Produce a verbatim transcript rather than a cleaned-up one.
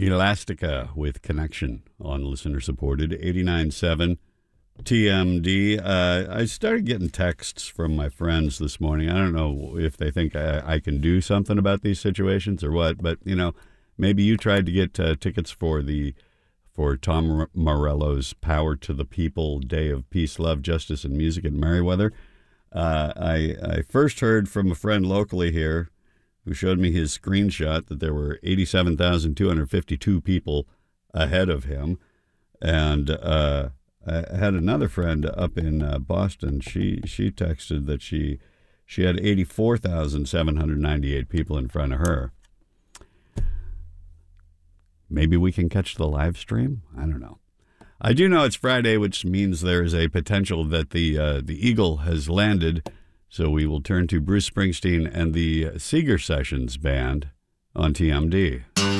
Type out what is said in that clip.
Elastica with Connection on listener-supported eighty-nine point seven T M D. Uh, I started getting texts from my friends this morning. I don't know if they think I, I can do something about these situations or what, but, you know, maybe you tried to get uh, tickets for the for Tom Morello's Power to the People Day of Peace, Love, Justice, and Music at Merriweather. Uh, I, I first heard from a friend locally here who showed me his screenshot that there were eighty-seven thousand two hundred fifty-two people ahead of him. And uh, I had another friend up in uh, Boston. She she texted that she she had eighty-four thousand seven hundred ninety-eight people in front of her. Maybe we can catch the live stream? I don't know. I do know it's Friday, which means there is a potential that the uh, the Eagle has landed. So we will turn to Bruce Springsteen and the Seeger Sessions Band on T M D.